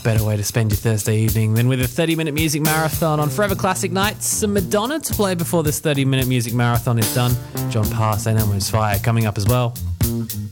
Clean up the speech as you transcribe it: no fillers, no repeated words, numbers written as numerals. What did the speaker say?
better way to spend your Thursday evening than with a 30-minute music marathon on Forever Classic Nights. Some Madonna to play before this 30-minute music marathon is done. John Parr, St. Elmo's Fire coming up as well.